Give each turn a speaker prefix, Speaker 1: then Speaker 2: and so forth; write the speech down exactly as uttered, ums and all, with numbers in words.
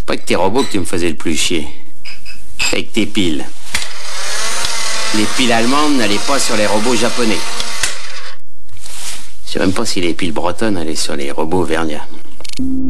Speaker 1: Pas que tes robots que tu me faisais le plus chier. Avec tes piles. Les piles allemandes n'allaient pas sur les robots japonais. Je sais même pas si les piles bretonnes allaient sur les robots vernias.